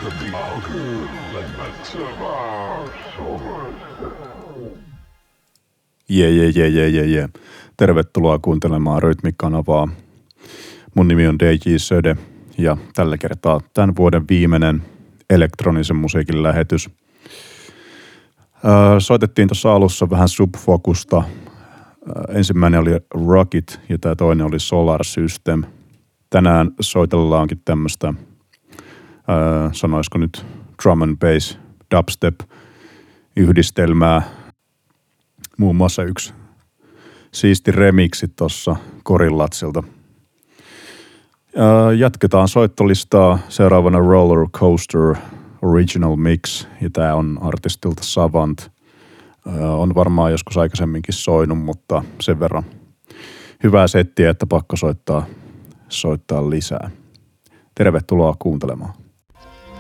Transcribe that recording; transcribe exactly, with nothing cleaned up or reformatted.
Jee, jee, jee, jee, jee, jee. Tervetuloa kuuntelemaan Rytmikanavaa. Mun nimi on D J Söde ja tällä kertaa tämän vuoden viimeinen elektronisen musiikin lähetys. Öö, soitettiin tuossa alussa vähän Subfocusta. Öö, ensimmäinen oli Rocket ja tämä toinen oli Solar System. Tänään soitellaankin tämmöistä, öö, sanoisiko nyt drum and bass, dubstep yhdistelmää. Muun muassa yksi siisti remiksi tuossa Korillatsilta. Jatketaan soittolistaa. Seuraavana Roller Coaster Original Mix, ja tää on artistilta Savant. On varmaan joskus aikaisemminkin soinut, mutta sen verran hyvää settiä, että pakko soittaa, soittaa lisää. Tervetuloa kuuntelemaan.